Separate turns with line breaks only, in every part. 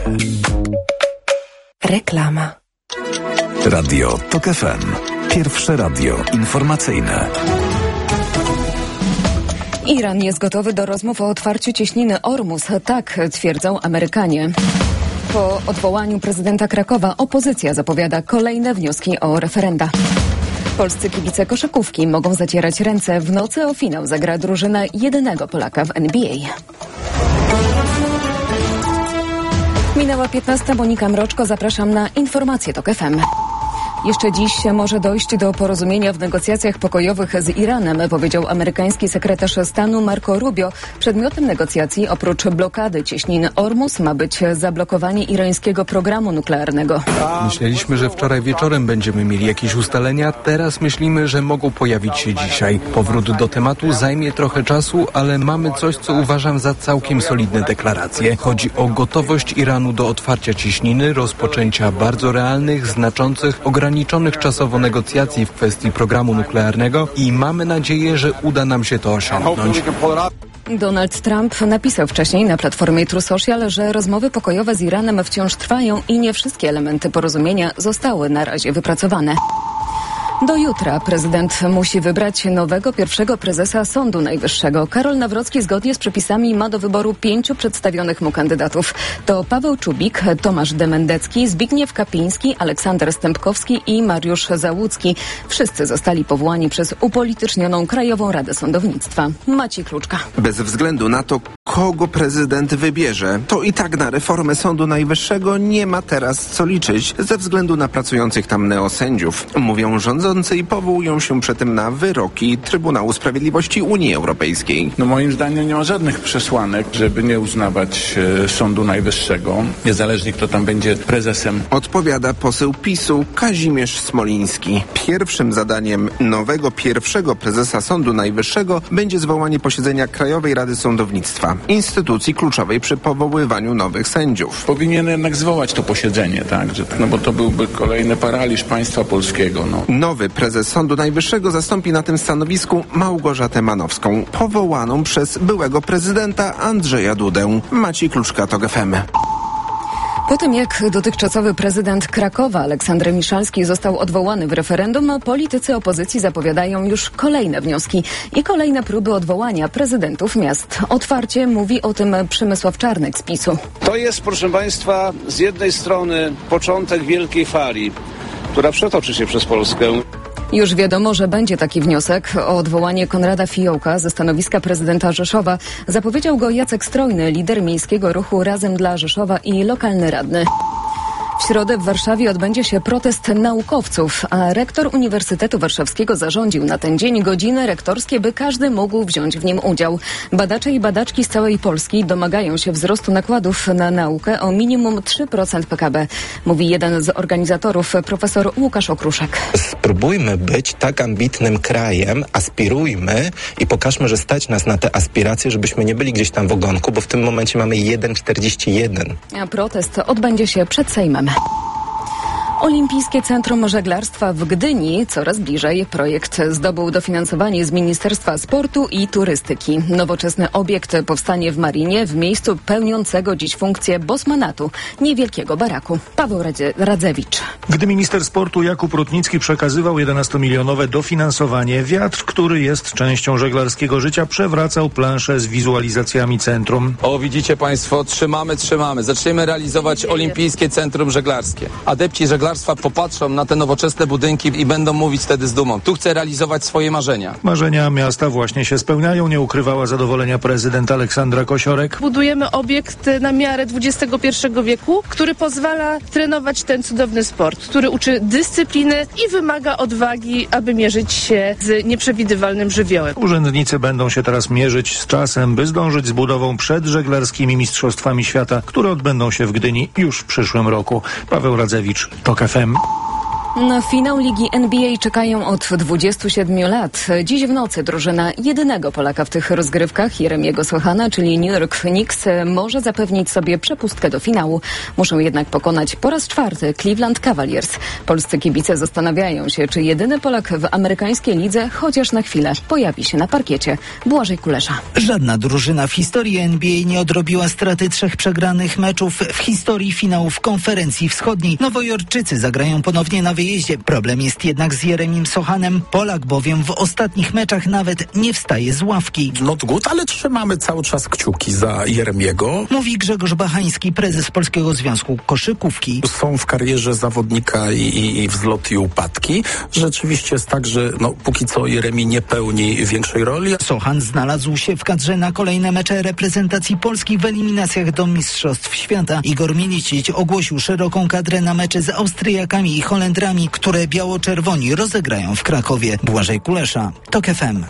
Reklama.
Radio TOK FM. Pierwsze radio informacyjne.
Iran jest gotowy do rozmów o otwarciu cieśniny Ormus. Tak twierdzą Amerykanie. Po odwołaniu prezydenta Krakowa opozycja zapowiada kolejne wnioski o referenda. Polscy kibice koszykówki mogą zacierać ręce. W nocy o finał zagra drużyna jedynego Polaka w NBA. Minęła 15. Monika Mroczko. Zapraszam na informacje TOK FM. Jeszcze dziś może dojść do porozumienia w negocjacjach pokojowych z Iranem, powiedział amerykański sekretarz stanu Marco Rubio. Przedmiotem negocjacji oprócz blokady cieśniny Ormus ma być zablokowanie irańskiego programu nuklearnego.
Myśleliśmy, że wczoraj wieczorem będziemy mieli jakieś ustalenia, teraz myślimy, że mogą pojawić się dzisiaj. Powrót do tematu zajmie trochę czasu, ale mamy coś, co uważam za całkiem solidne deklaracje. Chodzi o gotowość Iranu do otwarcia cieśniny, rozpoczęcia bardzo realnych, znaczących, ograniczonych czasowo negocjacji w kwestii programu nuklearnego i mamy nadzieję, że uda nam się to osiągnąć.
Donald Trump napisał wcześniej na platformie True Social, że rozmowy pokojowe z Iranem wciąż trwają i nie wszystkie elementy porozumienia zostały na razie wypracowane. Do jutra prezydent musi wybrać nowego pierwszego prezesa Sądu Najwyższego. Karol Nawrocki zgodnie z przepisami ma do wyboru 5 przedstawionych mu kandydatów. To Paweł Czubik, Tomasz Demendecki, Zbigniew Kapiński, Aleksander Stępkowski i Mariusz Załucki. Wszyscy zostali powołani przez upolitycznioną Krajową Radę Sądownictwa. Maciej Kluczka.
Bez względu na to, kogo prezydent wybierze, to i tak na reformę Sądu Najwyższego nie ma teraz co liczyć ze względu na pracujących tam neosędziów. Mówią rządzący i powołują się przy tym na wyroki Trybunału Sprawiedliwości Unii Europejskiej.
Moim zdaniem nie ma żadnych przesłanek, żeby nie uznawać Sądu Najwyższego, niezależnie kto tam będzie prezesem.
Odpowiada poseł PiS-u Kazimierz Smoliński. Pierwszym zadaniem nowego pierwszego prezesa Sądu Najwyższego będzie zwołanie posiedzenia Krajowej Rady Sądownictwa, instytucji kluczowej przy powoływaniu nowych sędziów.
Powinien jednak zwołać to posiedzenie, tak? Bo to byłby kolejny paraliż państwa polskiego.
Nowy prezes Sądu Najwyższego zastąpi na tym stanowisku Małgorzatę Manowską, powołaną przez byłego prezydenta Andrzeja Dudę. Maciej Kluczka, TOK FM.
Po tym jak dotychczasowy prezydent Krakowa Aleksander Miszalski został odwołany w referendum, politycy opozycji zapowiadają już kolejne wnioski i kolejne próby odwołania prezydentów miast. Otwarcie mówi o tym Przemysław Czarnek z PiS-u.
To jest, proszę państwa, z jednej strony początek wielkiej fali, która przetoczy się przez Polskę.
Już wiadomo, że będzie taki wniosek o odwołanie Konrada Fiołka ze stanowiska prezydenta Rzeszowa. Zapowiedział go Jacek Strojny, lider miejskiego ruchu Razem dla Rzeszowa i lokalny radny. W środę w Warszawie odbędzie się protest naukowców, a rektor Uniwersytetu Warszawskiego zarządził na ten dzień godziny rektorskie, by każdy mógł wziąć w nim udział. Badacze i badaczki z całej Polski domagają się wzrostu nakładów na naukę o minimum 3% PKB, mówi jeden z organizatorów, profesor Łukasz Okruszek.
Spróbujmy być tak ambitnym krajem, aspirujmy i pokażmy, że stać nas na te aspiracje, żebyśmy nie byli gdzieś tam w ogonku, bo w tym momencie mamy 1,41.
A protest odbędzie się przed Sejmem. Olimpijskie Centrum Żeglarstwa w Gdyni coraz bliżej. Projekt zdobył dofinansowanie z Ministerstwa Sportu i Turystyki. Nowoczesny obiekt powstanie w Marinie, w miejscu pełniącego dziś funkcję bosmanatu, niewielkiego baraku. Paweł Radzewicz.
Gdy minister sportu Jakub Rutnicki przekazywał 11-milionowe dofinansowanie, wiatr, który jest częścią żeglarskiego życia, przewracał planszę z wizualizacjami centrum.
O, widzicie państwo, trzymamy. Zaczniemy realizować Olimpijskie Centrum Żeglarskie. Adepci żeglarstwa popatrzą na te nowoczesne budynki i będą mówić wtedy z dumą. Tu chcę realizować swoje marzenia.
Marzenia miasta właśnie się spełniają, nie ukrywała zadowolenia prezydent Aleksandra Kosiorek.
Budujemy obiekt na miarę XXI wieku, który pozwala trenować ten cudowny sport, który uczy dyscypliny i wymaga odwagi, aby mierzyć się z nieprzewidywalnym żywiołem.
Urzędnicy będą się teraz mierzyć z czasem, by zdążyć z budową przed żeglarskimi mistrzostwami świata, które odbędą się w Gdyni już w przyszłym roku. Paweł Radzewicz, TOK FM.
Na finał Ligi NBA czekają od 27 lat. Dziś w nocy drużyna jedynego Polaka w tych rozgrywkach, Jeremiego Sochana, czyli New York Knicks, może zapewnić sobie przepustkę do finału. Muszą jednak pokonać po raz 4 Cleveland Cavaliers. Polscy kibice zastanawiają się, czy jedyny Polak w amerykańskiej lidze chociaż na chwilę pojawi się na parkiecie. Błażej Kulesza.
Żadna drużyna w historii NBA nie odrobiła straty 3 przegranych meczów w historii finałów Konferencji Wschodniej. Nowojorczycy zagrają ponownie na wyjeździe. Problem jest jednak z Jeremim Sochanem. Polak bowiem w ostatnich meczach nawet nie wstaje z ławki.
Not good, ale trzymamy cały czas kciuki za Jeremiego.
Mówi Grzegorz Bachański, prezes Polskiego Związku Koszykówki.
Są w karierze zawodnika i wzloty i upadki. Rzeczywiście jest tak, że póki co Jeremi nie pełni większej roli.
Sochan znalazł się w kadrze na kolejne mecze reprezentacji Polski w eliminacjach do Mistrzostw Świata. Igor Milicic ogłosił szeroką kadrę na mecze z Austriakami i Holendrami, które biało-czerwoni rozegrają w Krakowie. Błażej Kulesza, TOK FM.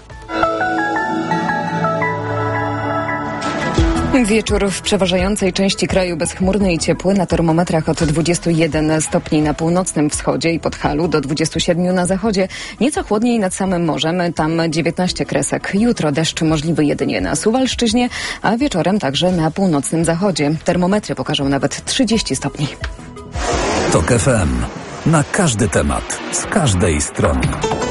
Wieczór w przeważającej części kraju bezchmurny i ciepły, na termometrach od 21 stopni na północnym wschodzie i Podhalu do 27 na zachodzie. Nieco chłodniej nad samym morzem, tam 19 kresek. Jutro deszcz możliwy jedynie na Suwalszczyźnie, a wieczorem także na północnym zachodzie. Termometry pokażą nawet 30 stopni.
TOK FM. Na każdy temat, z każdej strony.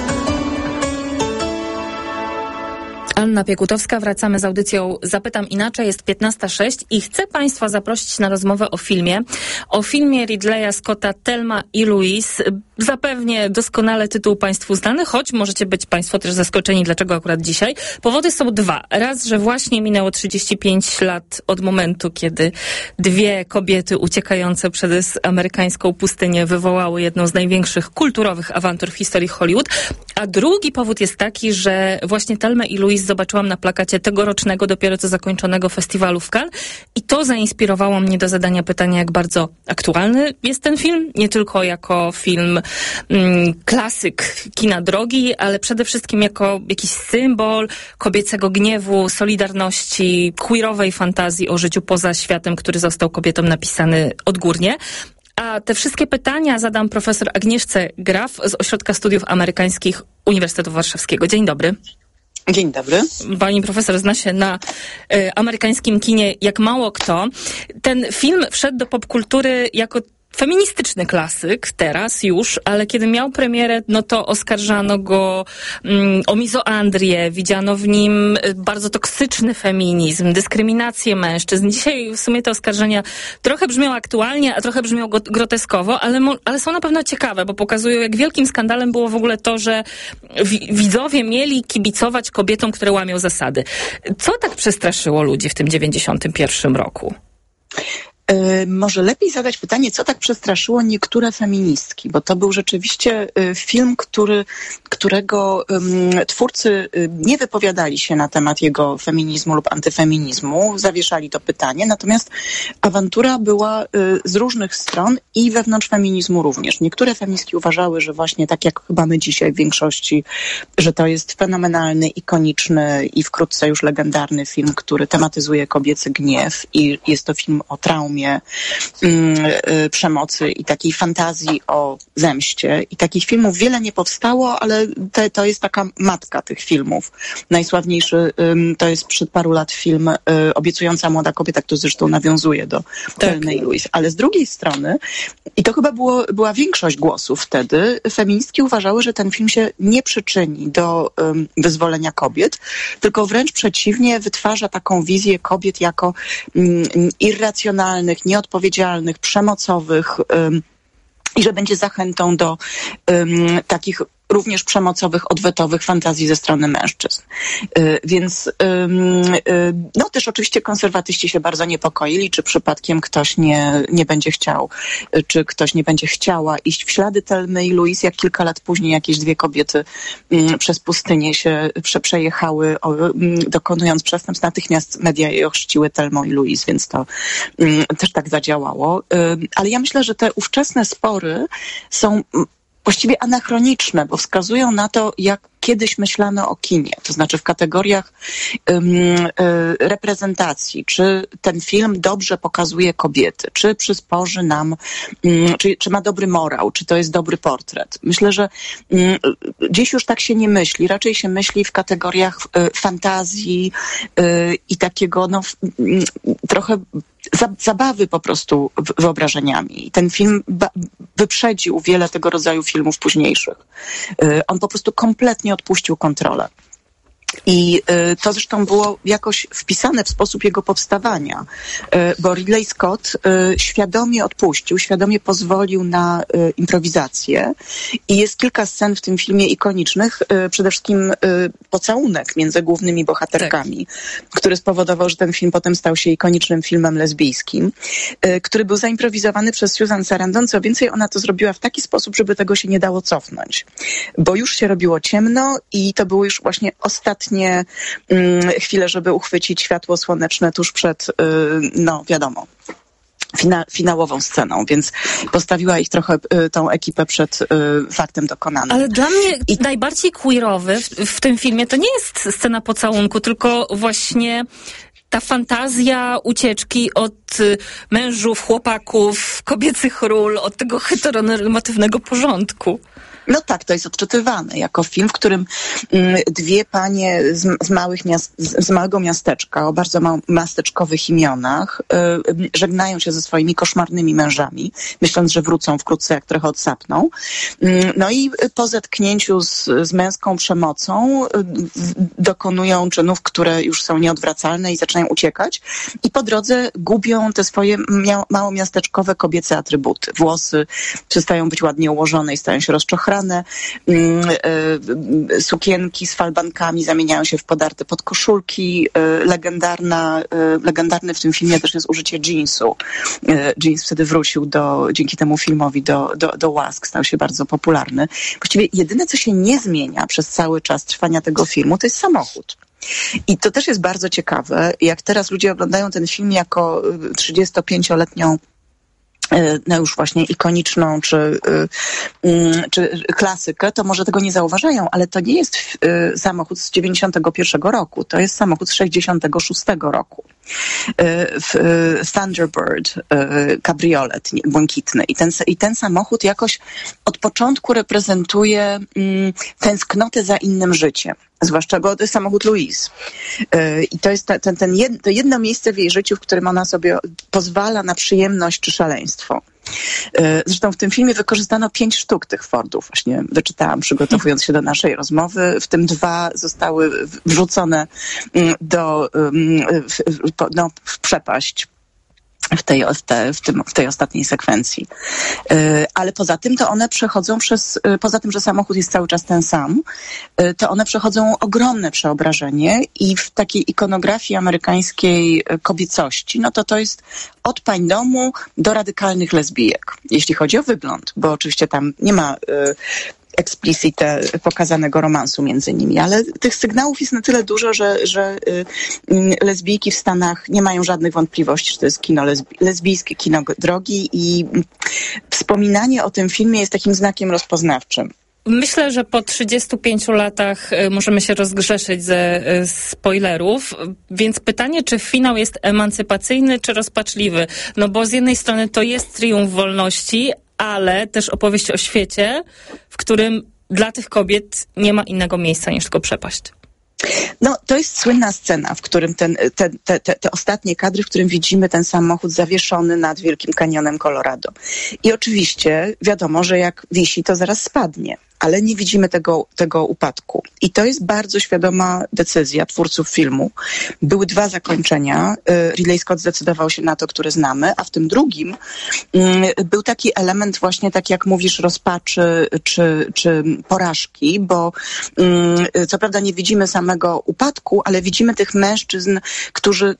Anna Piekutowska, wracamy z audycją Zapytam Inaczej, jest 15:06 i chcę Państwa zaprosić na rozmowę o filmie Ridleya Scotta Thelma i Louise. Zapewnie doskonale tytuł Państwu znany, choć możecie być Państwo też zaskoczeni, dlaczego akurat dzisiaj. Powody są 2. Raz, że właśnie minęło 35 lat od momentu, kiedy 2 kobiety uciekające przez amerykańską pustynię wywołały jedną z największych kulturowych awantur w historii Hollywood. A drugi powód jest taki, że właśnie Thelmę i Louise zobaczyłam na plakacie tegorocznego, dopiero co zakończonego festiwalu w Cannes i to zainspirowało mnie do zadania pytania, jak bardzo aktualny jest ten film, nie tylko jako film klasyk kina drogi, ale przede wszystkim jako jakiś symbol kobiecego gniewu, solidarności, queerowej fantazji o życiu poza światem, który został kobietom napisany odgórnie. A te wszystkie pytania zadam profesor Agnieszce Graf z Ośrodka Studiów Amerykańskich Uniwersytetu Warszawskiego. Dzień dobry.
Dzień dobry.
Pani profesor zna się na amerykańskim kinie jak mało kto. Ten film wszedł do popkultury jako feministyczny klasyk teraz już, ale kiedy miał premierę, to oskarżano go o mizoandrię, widziano w nim bardzo toksyczny feminizm, dyskryminację mężczyzn. Dzisiaj w sumie te oskarżenia trochę brzmią aktualnie, a trochę brzmią groteskowo, ale są na pewno ciekawe, bo pokazują, jak wielkim skandalem było w ogóle to, że widzowie mieli kibicować kobietom, które łamią zasady. Co tak przestraszyło ludzi w tym 91 roku?
Może lepiej zadać pytanie, co tak przestraszyło niektóre feministki, bo to był rzeczywiście film, którego twórcy nie wypowiadali się na temat jego feminizmu lub antyfeminizmu, zawieszali to pytanie, natomiast awantura była z różnych stron i wewnątrz feminizmu również. Niektóre feministki uważały, że właśnie tak jak chyba my dzisiaj w większości, że to jest fenomenalny, ikoniczny i wkrótce już legendarny film, który tematyzuje kobiecy gniew i jest to film o traumie, przemocy i takiej fantazji o zemście. I takich filmów wiele nie powstało, ale to jest taka matka tych filmów. Najsławniejszy to jest sprzed paru lat film Obiecująca młoda kobieta, który zresztą nawiązuje do Thelmy i Louise. Ale z drugiej strony, i to chyba była większość głosów wtedy, feministki uważały, że ten film się nie przyczyni do wyzwolenia kobiet, tylko wręcz przeciwnie, wytwarza taką wizję kobiet jako irracjonalnych, nieodpowiedzialnych, przemocowych i że będzie zachętą do takich również przemocowych, odwetowych fantazji ze strony mężczyzn. Więc też oczywiście konserwatyści się bardzo niepokoili, czy przypadkiem ktoś nie będzie chciał, czy ktoś nie będzie chciała iść w ślady Thelmy i Louise, jak kilka lat później jakieś 2 kobiety przez pustynię się przejechały, dokonując przestępstw. Natychmiast media je ochrzciły Thelmą i Louise, więc to też tak zadziałało. Ale ja myślę, że te ówczesne spory są właściwie anachroniczne, bo wskazują na to, jak kiedyś myślano o kinie, to znaczy w kategoriach reprezentacji, czy ten film dobrze pokazuje kobiety, czy przysporzy nam, czy ma dobry morał, czy to jest dobry portret. Myślę, że dziś już tak się nie myśli, raczej się myśli w kategoriach fantazji i takiego trochę zabawy po prostu wyobrażeniami. I ten film wyprzedził wiele tego rodzaju filmów późniejszych. On po prostu kompletnie odpuścił kontrolę. I to zresztą było jakoś wpisane w sposób jego powstawania, bo Ridley Scott świadomie odpuścił, świadomie pozwolił na improwizację i jest kilka scen w tym filmie ikonicznych, przede wszystkim pocałunek między głównymi bohaterkami, który spowodował, że ten film potem stał się ikonicznym filmem lesbijskim, który był zaimprowizowany przez Susan Sarandon. Co więcej, ona to zrobiła w taki sposób, żeby tego się nie dało cofnąć, bo już się robiło ciemno i to były już właśnie ostatnie chwile, żeby uchwycić światło słoneczne tuż przed, wiadomo, finałową sceną, więc postawiła ich trochę, tą ekipę przed faktem dokonanym.
Ale dla mnie najbardziej queerowy w tym filmie to nie jest scena pocałunku, tylko właśnie ta fantazja ucieczki od mężów, chłopaków, kobiecych ról, od tego heteronormatywnego porządku.
No tak, to jest odczytywane jako film, w którym dwie panie z małego miasteczka, o bardzo miasteczkowych imionach, żegnają się ze swoimi koszmarnymi mężami, myśląc, że wrócą wkrótce, jak trochę odsapną. No i po zetknięciu z męską przemocą dokonują czynów, które już są nieodwracalne i zaczynają uciekać. I po drodze gubią te swoje małomiasteczkowe kobiece atrybuty. Włosy przestają być ładnie ułożone i stają się rozczochrane. Sukienki z falbankami zamieniają się w podarte podkoszulki. Legendarny w tym filmie też jest użycie jeansu. Jeans wtedy wrócił dzięki temu filmowi do łask, stał się bardzo popularny. Właściwie jedyne, co się nie zmienia przez cały czas trwania tego filmu, to jest samochód. I to też jest bardzo ciekawe, jak teraz ludzie oglądają ten film jako 35-letnią już właśnie ikoniczną czy klasykę, to może tego nie zauważają, ale to nie jest samochód z 91 roku, to jest samochód z 66 roku. Thunderbird, kabriolet błękitny. I ten samochód jakoś od początku reprezentuje tęsknotę za innym życiem. Zwłaszcza, bo to jest samochód Louise. I to jest to jedno miejsce w jej życiu, w którym ona sobie pozwala na przyjemność czy szaleństwo. Zresztą w tym filmie wykorzystano 5 sztuk tych Fordów. Właśnie wyczytałam, przygotowując się do naszej rozmowy. W tym 2 zostały wrzucone w przepaść w tej ostatniej sekwencji. Ale poza tym to one przechodzą poza tym, że samochód jest cały czas ten sam, to one przechodzą ogromne przeobrażenie i w takiej ikonografii amerykańskiej kobiecości, no to jest od pań domu do radykalnych lesbijek, jeśli chodzi o wygląd, bo oczywiście tam nie ma explicite pokazanego romansu między nimi, ale tych sygnałów jest na tyle dużo, że lesbijki w Stanach nie mają żadnych wątpliwości, że to jest kino lesbijskie, kino drogi i wspominanie o tym filmie jest takim znakiem rozpoznawczym.
Myślę, że po 35 latach możemy się rozgrzeszyć ze spoilerów, więc pytanie, czy finał jest emancypacyjny, czy rozpaczliwy? No bo z jednej strony to jest triumf wolności, ale też opowieść o świecie, w którym dla tych kobiet nie ma innego miejsca niż tylko przepaść.
No, to jest słynna scena, w którym te ostatnie kadry, w którym widzimy ten samochód zawieszony nad Wielkim Kanionem Colorado. I oczywiście wiadomo, że jak wisi, to zaraz spadnie. Ale nie widzimy tego upadku. I to jest bardzo świadoma decyzja twórców filmu. Były 2 zakończenia. Ridley Scott zdecydował się na to, które znamy, a w tym drugim był taki element właśnie, tak jak mówisz, rozpaczy czy porażki, bo co prawda nie widzimy samego upadku, ale widzimy tych mężczyzn, którzy